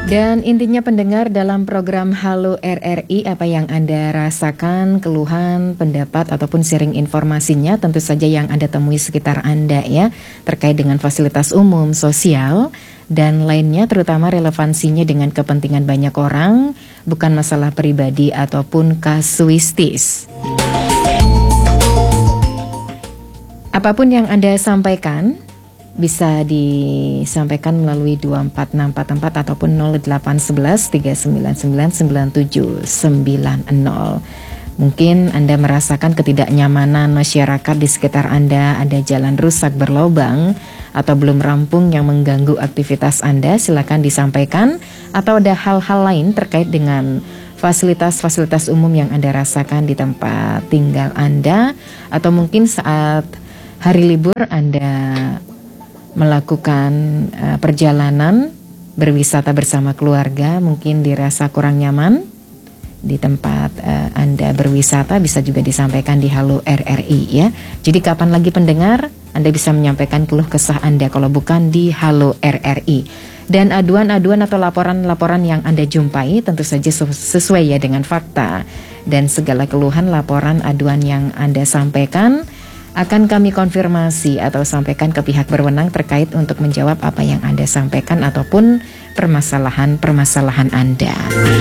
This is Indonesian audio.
Dan intinya pendengar, dalam program Halo RRI, apa yang Anda rasakan, keluhan, pendapat ataupun sharing informasinya tentu saja yang Anda temui sekitar Anda ya, terkait dengan fasilitas umum, sosial dan lainnya, terutama relevansinya dengan kepentingan banyak orang, bukan masalah pribadi ataupun kasuistis. Apapun yang Anda sampaikan bisa disampaikan melalui 24644 ataupun 0811 399 9790. Mungkin Anda merasakan ketidaknyamanan masyarakat di sekitar Anda, ada jalan rusak berlobang atau belum rampung yang mengganggu aktivitas Anda, silakan disampaikan. Atau ada hal-hal lain terkait dengan fasilitas-fasilitas umum yang Anda rasakan di tempat tinggal Anda, atau mungkin saat hari libur Anda melakukan perjalanan berwisata bersama keluarga, mungkin dirasa kurang nyaman di tempat Anda berwisata, bisa juga disampaikan di Halo RRI ya. Jadi kapan lagi pendengar Anda bisa menyampaikan keluh kesah Anda kalau bukan di Halo RRI. Dan aduan-aduan atau laporan-laporan yang Anda jumpai tentu saja sesuai ya dengan fakta, dan segala keluhan, laporan, aduan yang Anda sampaikan akan kami konfirmasi atau sampaikan ke pihak berwenang terkait untuk menjawab apa yang Anda sampaikan ataupun permasalahan-permasalahan Anda.